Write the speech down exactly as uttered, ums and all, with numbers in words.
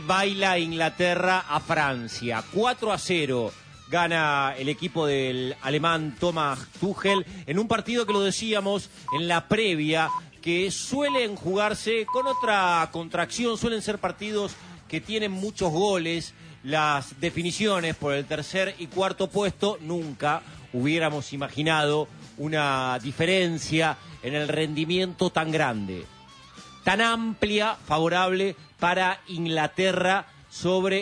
Baila Inglaterra a Francia. cuatro a cero gana el equipo del alemán Thomas Tuchel en un partido que lo decíamos en la previa, que suelen jugarse con otra contracción, suelen ser partidos que tienen muchos goles. Las definiciones por el tercer y cuarto puesto, nunca hubiéramos imaginado una diferencia en el rendimiento tan grande, tan amplia, favorable para Inglaterra sobre